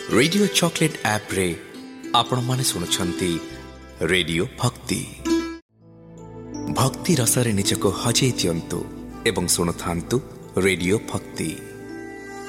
Radio chocolate app रे आपण माने सुनुछंती रेडियो भक्ति भक्ति रसरे निजको हजे दियंतु एवं सुनुथांतु रेडियो भक्ति।